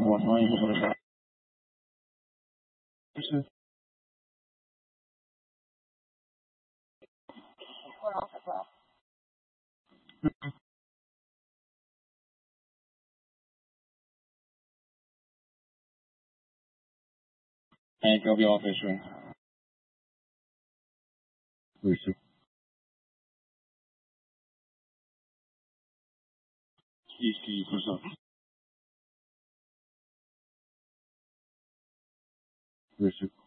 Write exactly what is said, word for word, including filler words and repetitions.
往上一步或者啥，就是哎，要不要回去？回去。一起多少？回去。